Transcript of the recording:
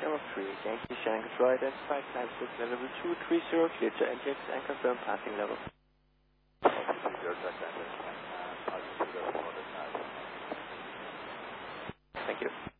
number 3, Yankee Shannon control identified, climb 6 level 230, clear to NGX and confirm passing level. Thank you.